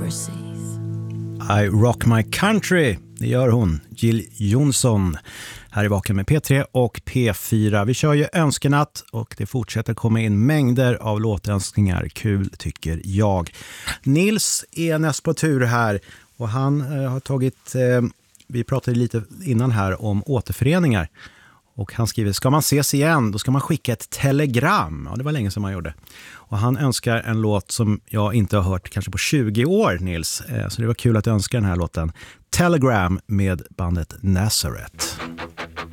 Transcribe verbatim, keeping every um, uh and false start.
overseas. I rock my country, det gör hon, Jill Johnson. Här är Vaken med P tre och P fyra. Vi kör ju önskenatt och det fortsätter komma in mängder av låtönskningar. Kul tycker jag. Nils är näst på tur här och han eh, har tagit, eh, vi pratade lite innan här om återföreningar. Och han skriver, ska man ses igen, då ska man skicka ett telegram. Ja, det var länge som man gjorde. Och han önskar en låt som jag inte har hört kanske på tjugo år, Nils. Så det var kul att önska den här låten. Telegram med bandet Nazareth.